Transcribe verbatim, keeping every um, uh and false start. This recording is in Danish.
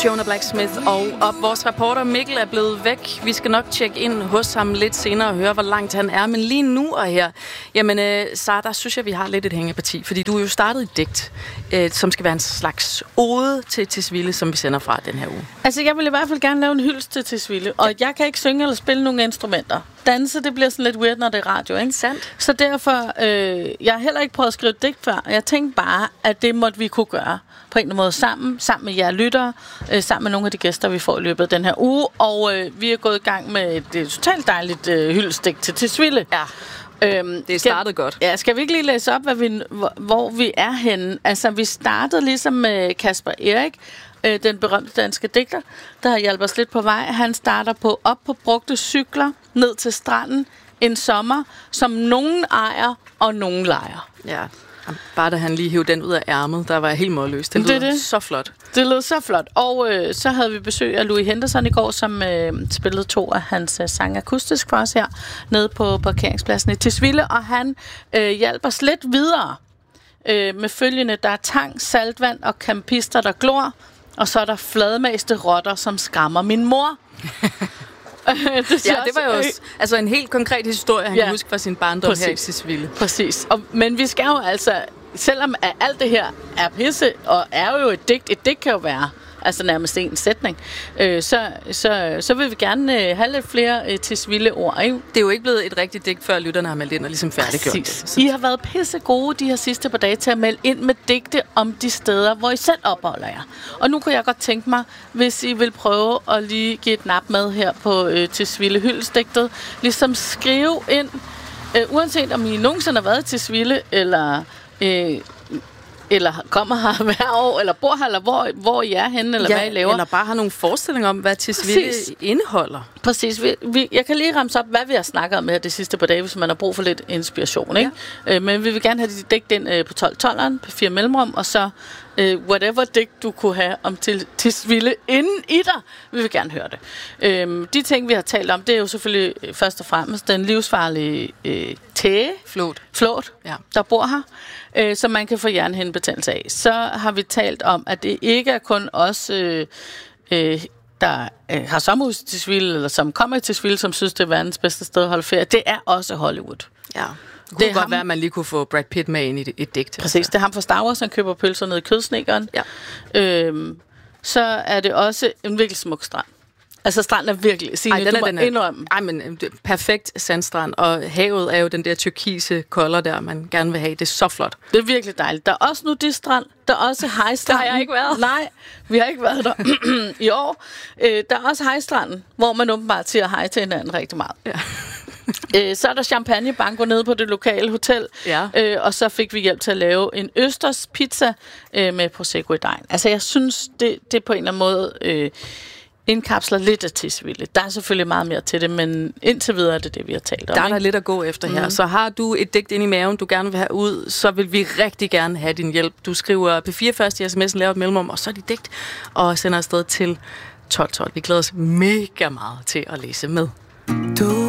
Jonah Blacksmith og op. Vores reporter Mikkel er blevet væk. Vi skal nok tjekke ind hos ham lidt senere og høre, hvor langt han er. Men lige nu og her, jamen, øh, Sara, der synes jeg, vi har lidt et hængeparti. Fordi du er jo startet et digt, øh, som skal være en slags ode til Tisvilde, som vi sender fra den her uge. Altså, jeg vil i hvert fald gerne lave en hyldest til Tisvilde. Og jeg kan ikke synge eller spille nogle instrumenter. Danse, det bliver sådan lidt weird, når det er radio, ikke? Sandt. Så derfor, øh, jeg har heller ikke prøvet at skrive et digt før. Jeg tænkte bare, at det måtte vi kunne gøre på en eller anden måde sammen, sammen med jer lyttere, øh, sammen med nogle af de gæster, vi får i løbet af den her uge. Og øh, vi er gået i gang med et, et totalt dejligt øh, hyldestigt til Tisvilde. Ja, øhm, det er startet godt. Ja, skal vi ikke lige læse op, hvad vi, hvor, hvor vi er henne? Altså, vi startede ligesom med Kasper Erik, øh, den berømte danske digter, der har hjulpet os lidt på vej. Han starter på op på brugte cykler, ned til stranden, en sommer, som nogen ejer og nogen lejer. Ja. Bare da han lige hævde den ud af ærmet, der var jeg helt målløs. Det lød det. så flot. Det lød så flot. Og øh, så havde vi besøg af Louis Henderson i går, som øh, spillede to af hans øh, sange akustisk for os her, nede på parkeringspladsen i Tisvilde. Og han øh, hjalp os lidt videre øh, med følgende: der er tang, saltvand og campister, der glor. Og så er der fladmæste rotter, som skræmmer min mor. det ja, det var jo også, altså en helt konkret historie, han ja. kan huske fra sin barndom her i Tisvilde. Præcis. Og, men vi skal jo altså, selvom alt det her er pisse, og er jo et digt, et digt kan jo være altså nærmest en sætning, øh, så, så, så vil vi gerne øh, have lidt flere øh, Tisvilde-ord, ikke? Det er jo ikke blevet et rigtigt digt, før lytterne har meldt ind og ligesom færdiggjort det. I har været pisse gode de her sidste par dage til at melde ind med digte om de steder, hvor I selv opholder jer. Og nu kunne jeg godt tænke mig, hvis I vil prøve at lige give et nap med her på øh, Tisvilde hyldestigtet, ligesom skrive ind, øh, uanset om I nogensinde har været i Tisvilde, eller... Øh, eller kommer her hver år, eller bor her, eller hvor, hvor I er henne, eller ja, hvad I laver. Eller bare har nogle forestillinger om, hvad Tisvilde indeholder. Præcis. Vi, vi, jeg kan lige ramse op, hvad vi har snakket om her det sidste par dage, hvis man har brug for lidt inspiration. Ikke? Ja. Øh, men vi vil gerne have dit digt ind øh, på tolv tolveren, på fire mellemrum, og så øh, whatever digt du kunne have om til, Tisvilde inden i dig, vi vil gerne høre det. Øh, de ting, vi har talt om, det er jo selvfølgelig øh, først og fremmest den livsfarlige øh, tæge, flåt, flåt ja. der bor her, øh, som man kan få hjernehindebetændelse af. Så har vi talt om, at det ikke er kun os, øh, øh, der øh, har sommerhus i Tisvilde, eller som kommer i Tisvilde, som synes, det er verdens bedste sted at holde ferie. Det er også Hollywood. Ja. Det kunne det godt ham, være, at man lige kunne få Brad Pitt med ind i et, et digt. Præcis, altså. Det er ham fra Star Wars, han køber pølser nede i Kødsnedkeren. Ja. Øhm, så er det også en virkelig smuk strand. Altså, stranden er virkelig... Signe, ej, den er, den er, indrømme. Ej, men perfekt sandstrand, og havet er jo den der tyrkise kolder der, man gerne vil have. Det er så flot. Det er virkelig dejligt. Der er også nudiststrand. Der er også hejstrand. Der har jeg ikke været. Nej, vi har ikke været der i år. Øh, der er også hejstranden, hvor man åbenbart siger hej til hinanden rigtig meget. Ja. øh, så er der champagnebanko nede på det lokale hotel. Ja. Øh, og så fik vi hjælp til at lave en østers pizza øh, med prosecco i dejen. Altså, jeg synes, det, det på en eller anden måde... Øh, indkapsler lidt af Tisvilde. Der er selvfølgelig meget mere til det, men indtil videre er det det, vi har talt om. Der er der lidt at gå efter her. Mm. Så har du et digt ind i maven, du gerne vil have ud, så vil vi rigtig gerne have din hjælp. Du skriver P fire først i sms'en, laver et mellemrum, og så er dit digt, og sender afsted til tolv tolv. Vi glæder os mega meget til at læse med. Du